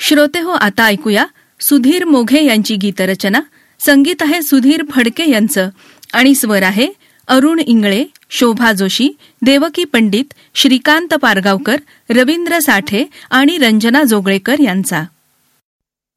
श्रोते हो, आता ऐकूया सुधीर मोघे यांची गीतरचना. संगीत आहे सुधीर फडके यांचं आणि स्वर आहे अरुण इंगळे, शोभा जोशी, देवकी पंडित, श्रीकांत पारगावकर, रवींद्र साठे आणि रंजना जोगळेकर यांचा.